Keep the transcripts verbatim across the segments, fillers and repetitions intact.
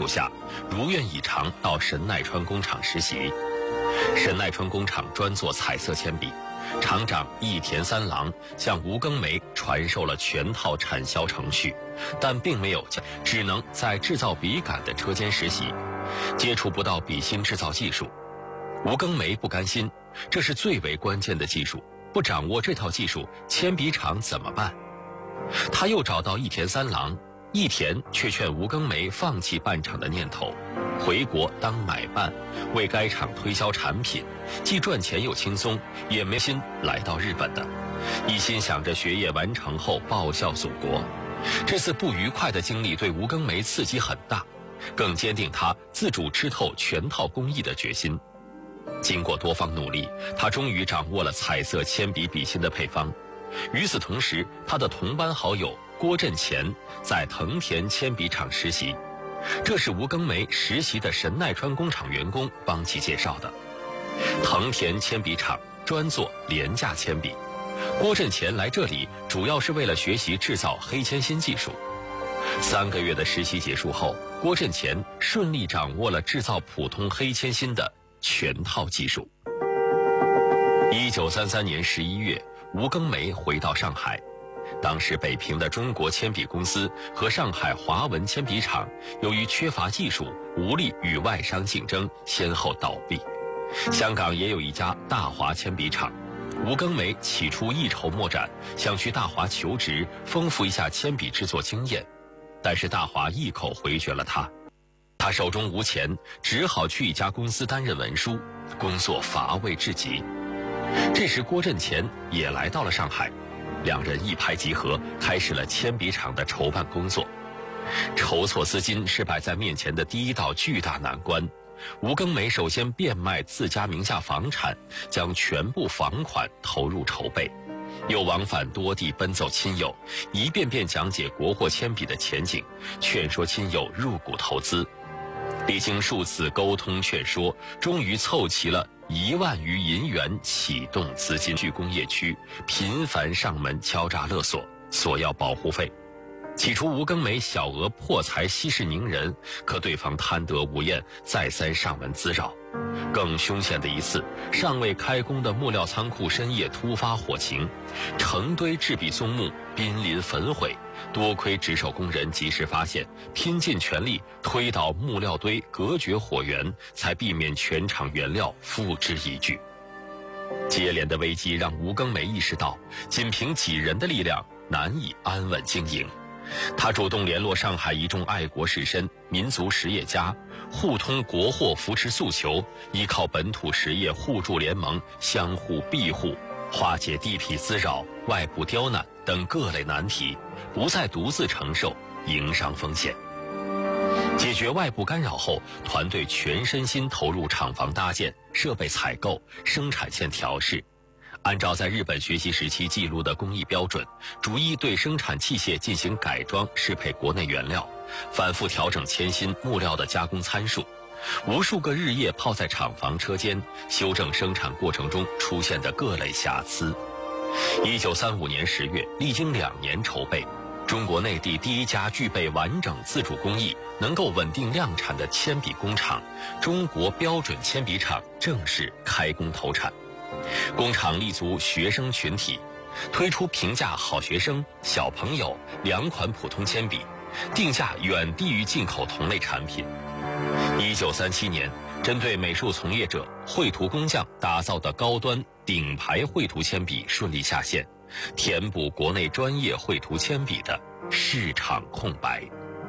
助下，如愿以偿到神奈川工厂实习。神奈川工厂专做彩色铅笔，厂长义田三郎向吴庚梅传授了全套产销程序，但并没有教，只能在制造笔杆的车间实习，接触不到笔芯制造技术。吴庚梅不甘心，这是最为关键的技术，不掌握这套技术，铅笔厂怎么办？他又找到义田三郎，义田却劝吴庚梅放弃办厂的念头，回国当买办，为该厂推销产品，既赚钱又轻松，也没心来到日本的，一心想着学业完成后报效祖国。这次不愉快的经历对吴庚梅刺激很大，更坚定他自主吃透全套工艺的决心。经过多方努力，他终于掌握了彩色铅笔笔芯的配方。与此同时，他的同班好友郭振前在藤田铅笔厂实习，这是吴庚梅实习的神奈川工厂员工帮其介绍的。藤田铅笔厂专做廉价铅笔，郭振前来这里主要是为了学习制造黑铅芯技术。三个月的实习结束后，郭振前顺利掌握了制造普通黑铅芯的全套技术。一九三三年十一月，吴庚梅回到上海，当时北平的中国铅笔公司和上海华文铅笔厂由于缺乏技术，无力与外商竞争，先后倒闭。香港也有一家大华铅笔厂，吴庚梅起初一筹莫展，想去大华求职，丰富一下铅笔制作经验，但是大华一口回绝了他。他手中无钱，只好去一家公司担任文书，工作乏味至极。这时郭振前也来到了上海，两人一拍即合，开始了铅笔厂的筹办工作。筹措资金是摆在面前的第一道巨大难关。吴庚梅首先变卖自家名下房产，将全部房款投入筹备，又往返多地奔走亲友，一遍遍讲解国货铅笔的前景，劝说亲友入股投资。历经数次沟通劝说，终于凑齐了一万余银元启动资金，去工业区频繁上门敲诈勒索，索要保护费。起初吴庚梅小额破财息事宁人，可对方贪得无厌，再三上门滋扰。更凶险的一次，尚未开工的木料仓库深夜突发火情，成堆制笔松木濒临焚毁，多亏值守工人及时发现，拼尽全力推倒木料堆，隔绝火源，才避免全场原料付之一炬。接连的危机让吴庚梅意识到，仅凭几人的力量难以安稳经营。他主动联络上海一众爱国士绅、民族实业家，互通国货扶持诉求，依靠本土实业互助联盟，相互庇护，化解地痞滋扰、外部刁难等各类难题，不再独自承受营商风险。解决外部干扰后，团队全身心投入厂房搭建、设备采购、生产线调试。按照在日本学习时期记录的工艺标准，逐一对生产器械进行改装，适配国内原料，反复调整铅芯、木料的加工参数。无数个日夜泡在厂房车间，修正生产过程中出现的各类瑕疵。一九三五年十月，历经两年筹备，中国内地第一家具备完整自主工艺、能够稳定量产的铅笔工厂——中国标准铅笔厂正式开工投产。工厂立足学生群体，推出平价好学生、小朋友两款普通铅笔，定价远低于进口同类产品。一九三七年，针对美术从业者、绘图工匠打造的高端顶牌绘图铅笔顺利下线，填补国内专业绘图铅笔的市场空白。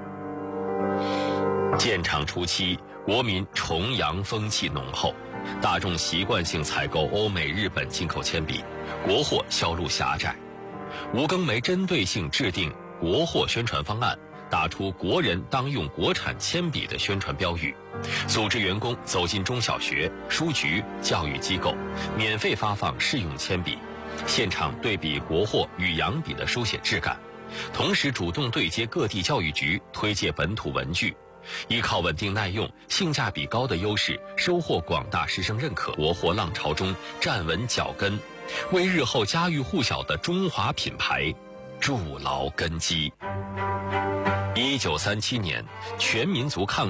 建厂初期，国民崇洋风气浓厚，大众习惯性采购欧美、日本进口铅笔，国货销路狭窄。吴庚梅针对性制定国货宣传方案，打出国人当用国产铅笔的宣传标语，组织员工走进中小学、书局、教育机构，免费发放试用铅笔，现场对比国货与洋笔的书写质感，同时主动对接各地教育局，推介本土文具，依靠稳定耐用、性价比高的优势，收获广大师生认可，国货浪潮中站稳脚跟，为日后家喻户晓的中华品牌筑牢根基。一九三七年，全民族抗